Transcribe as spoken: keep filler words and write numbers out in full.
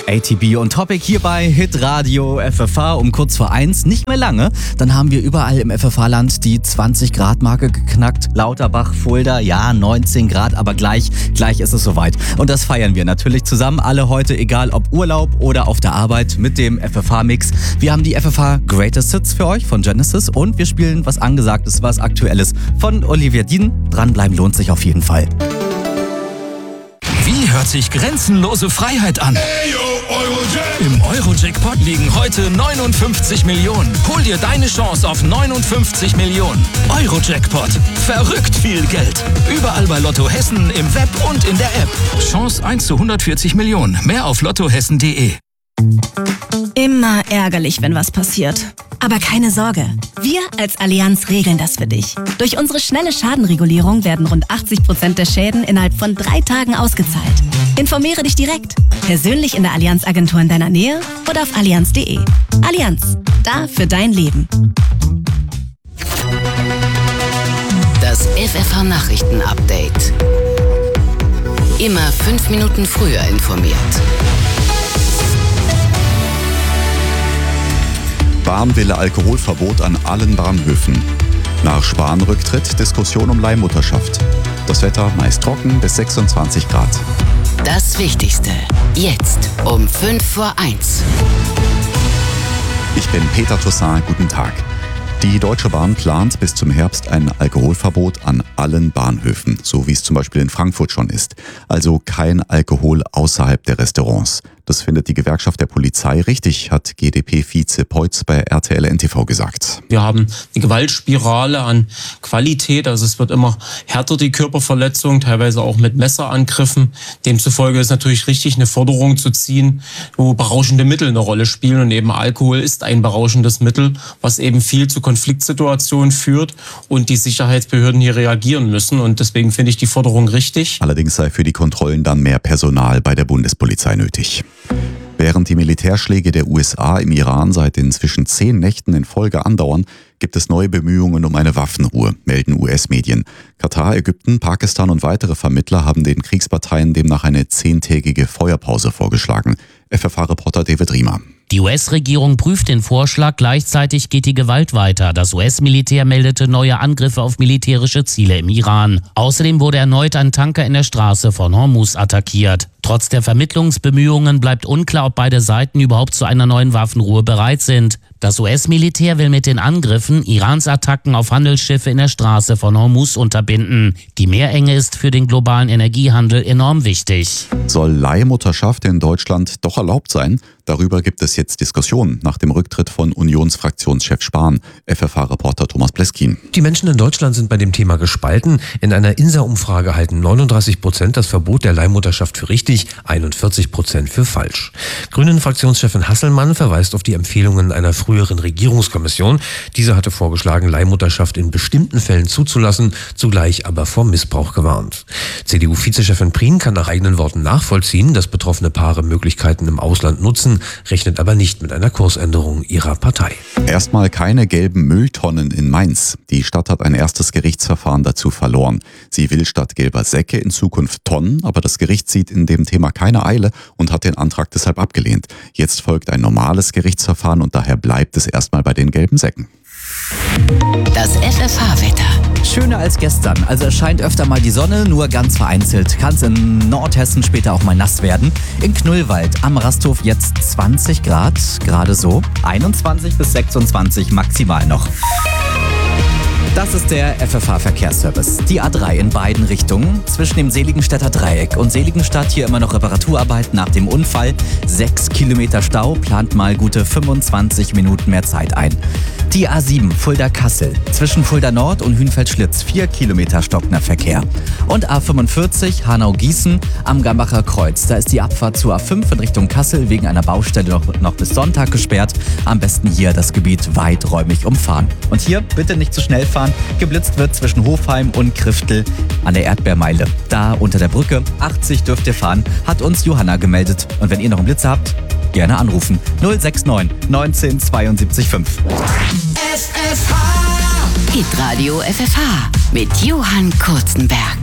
A T B und Topic hier bei Hitradio F F H um kurz vor eins. Nicht mehr lange, dann haben wir überall im F F H-Land die zwanzig Grad Marke geknackt. Lauterbach, Fulda, ja, neunzehn Grad, aber gleich, gleich ist es soweit. Und das feiern wir natürlich zusammen, alle heute, egal ob Urlaub oder auf der Arbeit, mit dem F F H-Mix. Wir haben die F F H Greatest Hits für euch von Genesis und wir spielen was Angesagtes, was Aktuelles von Olivia Dean. Dranbleiben lohnt sich auf jeden Fall. Wie hört sich grenzenlose Freiheit an? Im Euro-Jackpot liegen heute neunundfünfzig Millionen. Hol dir deine Chance auf neunundfünfzig Millionen. Euro-Jackpot. Verrückt viel Geld. Überall bei Lotto Hessen, im Web und in der App. Chance eins zu hundertvierzig Millionen. Mehr auf lottohessen punkt de. Immer ärgerlich, wenn was passiert. Aber keine Sorge, wir als Allianz regeln das für dich. Durch unsere schnelle Schadenregulierung werden rund achtzig Prozent der Schäden innerhalb von drei Tagen ausgezahlt. Informiere dich direkt, persönlich in der Allianz-Agentur in deiner Nähe oder auf allianz punkt de. Allianz, da für dein Leben. Das F F H-Nachrichten-Update. Immer fünf Minuten früher informiert. Bahn will Alkoholverbot an allen Bahnhöfen. Nach Spahn-Rücktritt Diskussion um Leihmutterschaft. Das Wetter meist trocken bis sechsundzwanzig Grad. Das Wichtigste. Jetzt um fünf vor eins. Ich bin Peter Toussaint, guten Tag. Die Deutsche Bahn plant bis zum Herbst ein Alkoholverbot an allen Bahnhöfen, so wie es zum Beispiel in Frankfurt schon ist. Also kein Alkohol außerhalb der Restaurants. Das findet die Gewerkschaft der Polizei richtig, hat G D P-Vize Peutz bei R T L N T V gesagt. Wir haben eine Gewaltspirale an Qualität, also es wird immer härter, die Körperverletzung, teilweise auch mit Messerangriffen. Demzufolge ist natürlich richtig, eine Forderung zu ziehen, wo berauschende Mittel eine Rolle spielen, und eben Alkohol ist ein berauschendes Mittel, was eben viel zu Konfliktsituationen führt und die Sicherheitsbehörden hier reagieren müssen, und deswegen finde ich die Forderung richtig. Allerdings sei für die Kontrollen dann mehr Personal bei der Bundespolizei nötig. Während die Militärschläge der U S A im Iran seit inzwischen zehn Nächten in Folge andauern, gibt es neue Bemühungen um eine Waffenruhe, melden U S-Medien. Katar, Ägypten, Pakistan und weitere Vermittler haben den Kriegsparteien demnach eine zehntägige Feuerpause vorgeschlagen. F F H-Reporter David Riemer. Die U S-Regierung prüft den Vorschlag, gleichzeitig geht die Gewalt weiter. Das U S-Militär meldete neue Angriffe auf militärische Ziele im Iran. Außerdem wurde erneut ein Tanker in der Straße von Hormuz attackiert. Trotz der Vermittlungsbemühungen bleibt unklar, ob beide Seiten überhaupt zu einer neuen Waffenruhe bereit sind. Das U S-Militär will mit den Angriffen Irans Attacken auf Handelsschiffe in der Straße von Hormuz unterbinden. Die Meerenge ist für den globalen Energiehandel enorm wichtig. Soll Leihmutterschaft in Deutschland doch erlaubt sein? Darüber gibt es jetzt Diskussionen nach dem Rücktritt von Unionsfraktionschef Spahn. F F H-Reporter Thomas Pleskin. Die Menschen in Deutschland sind bei dem Thema gespalten. In einer INSA-Umfrage halten neununddreißig Prozent das Verbot der Leihmutterschaft für richtig, einundvierzig Prozent für falsch. Grünen-Fraktionschefin Hasselmann verweist auf die Empfehlungen einer früheren Regierungskommission. Diese hatte vorgeschlagen, Leihmutterschaft in bestimmten Fällen zuzulassen, zugleich aber vor Missbrauch gewarnt. C D U-Vizechefin Prien kann nach eigenen Worten nachvollziehen, dass betroffene Paare Möglichkeiten im Ausland nutzen, rechnet aber nicht mit einer Kursänderung ihrer Partei. Erstmal keine gelben Mülltonnen in Mainz. Die Stadt hat ein erstes Gerichtsverfahren dazu verloren. Sie will statt gelber Säcke in Zukunft Tonnen, aber das Gericht sieht in dem Thema keine Eile und hat den Antrag deshalb abgelehnt. Jetzt folgt ein normales Gerichtsverfahren und daher bleibt es erstmal bei den gelben Säcken. Das F F H-Wetter. Schöner als gestern. Also es scheint öfter mal die Sonne, nur ganz vereinzelt. Kann es in Nordhessen später auch mal nass werden. In Knüllwald am Rasthof jetzt zwanzig Grad, gerade so. einundzwanzig bis sechsundzwanzig maximal noch. Das ist der F F H-Verkehrsservice. Die A drei in beiden Richtungen. Zwischen dem Seligenstädter Dreieck und Seligenstadt hier immer noch Reparaturarbeit nach dem Unfall. Sechs Kilometer Stau, plant mal gute fünfundzwanzig Minuten mehr Zeit ein. Die A sieben Fulda-Kassel. Zwischen Fulda Nord und Hünfeld-Schlitz vier Kilometer stockender Verkehr. Und A fünfundvierzig Hanau-Gießen am Gambacher Kreuz. Da ist die Abfahrt zur A fünf in Richtung Kassel wegen einer Baustelle noch, noch bis Sonntag gesperrt. Am besten hier das Gebiet weiträumig umfahren. Und hier bitte nicht zu schnell fahren. Geblitzt wird zwischen Hofheim und Kriftel an der Erdbeermeile. Da unter der Brücke. achtzig dürft ihr fahren, hat uns Johanna gemeldet. Und wenn ihr noch einen Blitzer habt, gerne anrufen. null sechs neun neunzehn zweiundsiebzig fünf. F F H. Hitradio F F H mit Johann Kurzenberg.